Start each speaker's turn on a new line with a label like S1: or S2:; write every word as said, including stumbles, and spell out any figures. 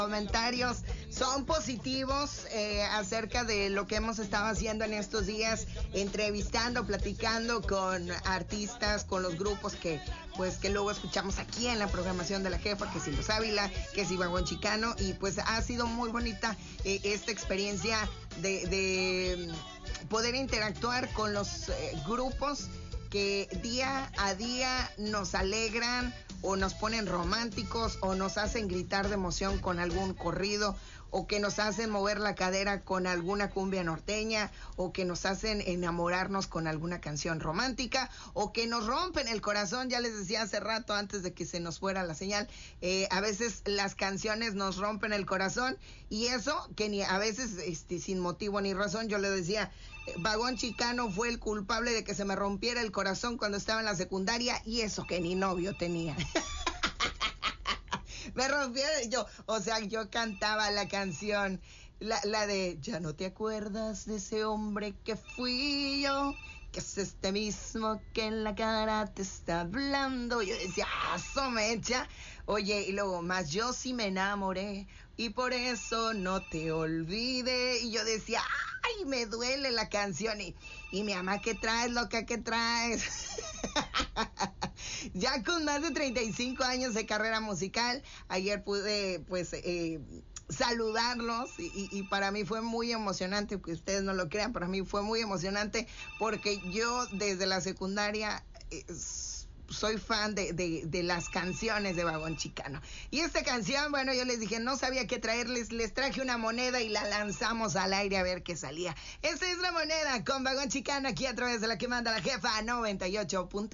S1: Comentarios son positivos eh, acerca de lo que hemos estado haciendo en estos días, entrevistando, platicando con artistas, con los grupos que pues que luego escuchamos aquí en la programación de la jefa, que si Los Ávila, que si Vagón Chicano, y pues ha sido muy bonita eh, esta experiencia de, de poder interactuar con los eh, grupos que día a día nos alegran o nos ponen románticos o nos hacen gritar de emoción con algún corrido o que nos hacen mover la cadera con alguna cumbia norteña o que nos hacen enamorarnos con alguna canción romántica o que nos rompen el corazón. Ya les decía hace rato antes de que se nos fuera la señal, eh, a veces las canciones nos rompen el corazón y eso que ni a veces este, sin motivo ni razón. Yo le decía, Vagón Chicano fue el culpable de que se me rompiera el corazón cuando estaba en la secundaria y eso que ni novio tenía. Me rompió, yo, o sea, yo cantaba la canción, la, la de ya no te acuerdas de ese hombre que fui yo, que es este mismo que en la cara te está hablando. Yo decía, ah, eso me echa. Oye, y luego, más yo sí me enamoré y por eso no te olvide. Y yo decía, ay, me duele la canción. Y, y mi mamá, ¿qué traes, loca? ¿Qué traes? Ya con más de treinta y cinco años de carrera musical, ayer pude pues eh, saludarlos y, y para mí fue muy emocionante, que ustedes no lo crean, para mí fue muy emocionante porque yo desde la secundaria eh, soy fan de, de, de las canciones de Vagón Chicano. Y esta canción, bueno, yo les dije, no sabía qué traerles, les traje una moneda y la lanzamos al aire a ver qué salía. Esta es la moneda con Vagón Chicano aquí a través de la que manda la jefa noventa y ocho punto